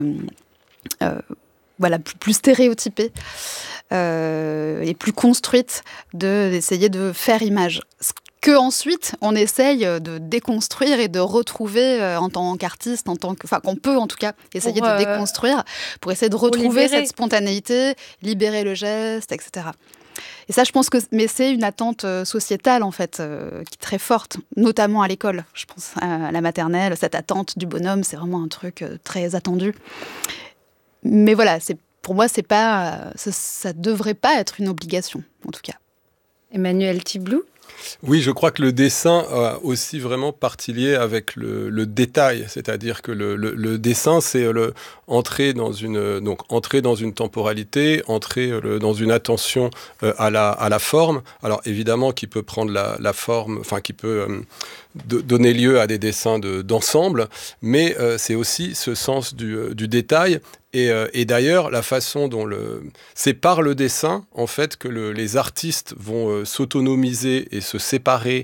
voilà, plus stéréotypée et plus construite d'essayer de faire image. Ce que ensuite on essaye de déconstruire et de retrouver en tant qu'artiste, qu'on peut en tout cas essayer de déconstruire pour essayer de retrouver cette spontanéité, libérer le geste, etc. Et ça, je pense mais c'est une attente sociétale, en fait, qui est très forte, notamment à l'école. Je pense à la maternelle, cette attente du bonhomme, c'est vraiment un truc très attendu. Mais voilà, pour moi, ça devrait pas être une obligation, en tout cas. Emmanuel Tiblou ? Oui, je crois que le dessin a aussi vraiment partie liée avec le détail, c'est-à-dire que le dessin, c'est entrer dans une temporalité, entrer dans une attention à la forme. Alors évidemment, qui peut prendre la forme, enfin qui peut donner lieu à des dessins d'ensemble, mais c'est aussi ce sens du détail. Et d'ailleurs, la façon dont c'est par le dessin, en fait, que les artistes vont s'autonomiser et se séparer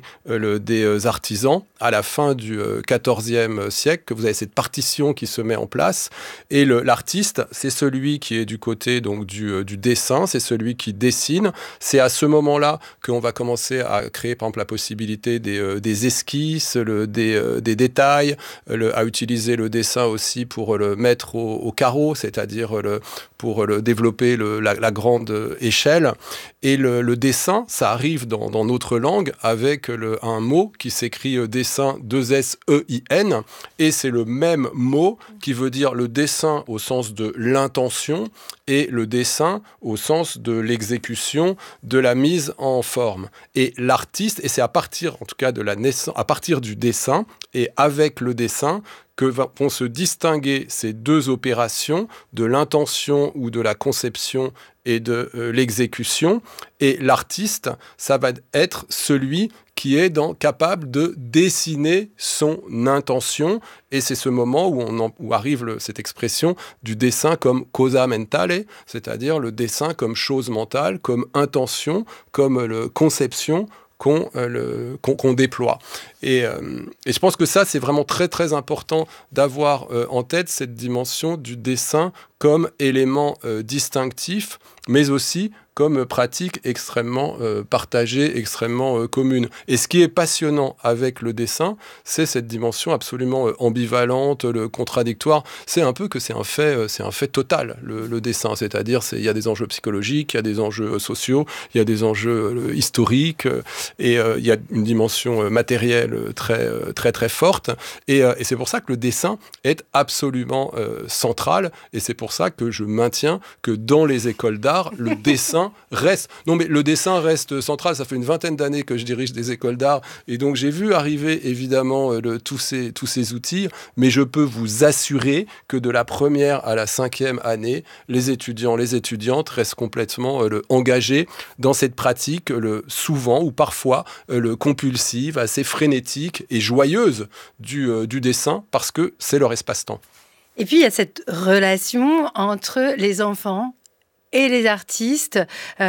des artisans à la fin du XIVe siècle, que vous avez cette partition qui se met en place. Et l'artiste, c'est celui qui est du côté donc du dessin, c'est celui qui dessine. C'est à ce moment-là qu'on va commencer à créer, par exemple, la possibilité des esquisses, des détails, à utiliser le dessin aussi pour le mettre au carreau, c'est-à-dire pour développer la grande échelle. Et le dessin, ça arrive dans notre langue avec un mot qui s'écrit dessin 2SEIN, et c'est le même mot qui veut dire le dessin au sens de l'intention et le dessin au sens de l'exécution, de la mise en forme. Et l'artiste, et c'est à partir, en tout cas, à partir du dessin et avec le dessin, que vont se distinguer ces deux opérations de l'intention ou de la conception et de l'exécution. Et l'artiste, ça va être celui qui est capable de dessiner son intention. Et c'est ce moment où arrive cette expression du dessin comme cosa mentale, c'est-à-dire le dessin comme chose mentale, comme intention, comme conception, qu'on déploie. Et je pense que ça, c'est vraiment très, très important d'avoir en tête cette dimension du dessin comme élément distinctif, mais aussi comme pratique extrêmement partagée, extrêmement commune. Et ce qui est passionnant avec le dessin, c'est cette dimension absolument ambivalente, le contradictoire. C'est un peu que c'est un fait total, le dessin. C'est-à-dire, il y a des enjeux psychologiques, il y a des enjeux sociaux, il y a des enjeux historiques, et il y a une dimension matérielle très, très, très forte. Et c'est pour ça que le dessin est absolument central. Et c'est pour ça que je maintiens que dans les écoles d'art, le dessin reste... Non, mais le dessin reste central. Ça fait une vingtaine d'années que je dirige des écoles d'art. Et donc, j'ai vu arriver, évidemment, tous ces outils. Mais je peux vous assurer que de la première à la 5e année, les étudiants, les étudiantes restent complètement engagés dans cette pratique, souvent ou parfois compulsive, assez frénétique et joyeuse du dessin, parce que c'est leur espace-temps. Et puis, il y a cette relation entre les enfants et les artistes.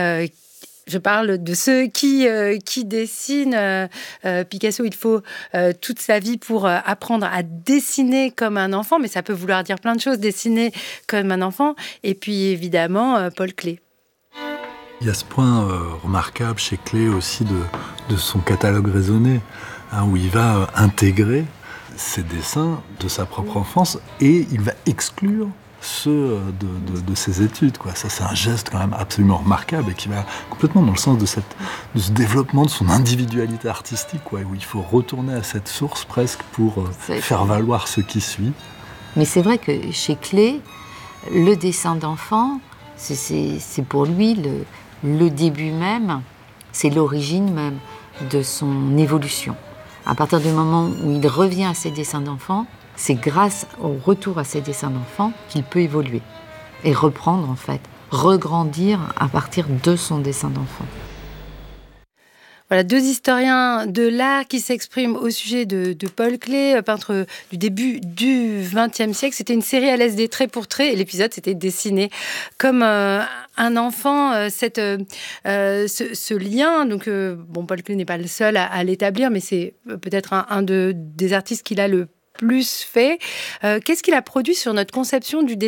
Je parle de ceux qui dessinent. Picasso, il faut toute sa vie pour apprendre à dessiner comme un enfant, mais ça peut vouloir dire plein de choses, dessiner comme un enfant. Et puis, évidemment, Paul Klee. Il y a ce point remarquable chez Klee aussi de son catalogue raisonné, où il va intégrer ses dessins de sa propre enfance et il va exclure ceux de ses études, quoi. Ça, c'est un geste quand même absolument remarquable et qui va complètement dans le sens de ce développement de son individualité artistique, quoi, où il faut retourner à cette source presque pour faire valoir ce qui suit. Mais c'est vrai que chez Klee, le dessin d'enfant, c'est pour lui le début même, c'est l'origine même de son évolution. À partir du moment où il revient à ses dessins d'enfant, c'est grâce au retour à ses dessins d'enfant qu'il peut évoluer et reprendre, en fait, regrandir à partir de son dessin d'enfant. Voilà, deux historiens de l'art qui s'expriment au sujet de Paul Klee, peintre du début du XXe siècle. C'était une série à l'aise des traits pour traits et l'épisode s'était dessiné comme un enfant. Ce lien, donc Paul Klee n'est pas le seul à l'établir, mais c'est peut-être un des artistes qu'il a le plus fait. Qu'est-ce qu'il a produit sur notre conception du dessin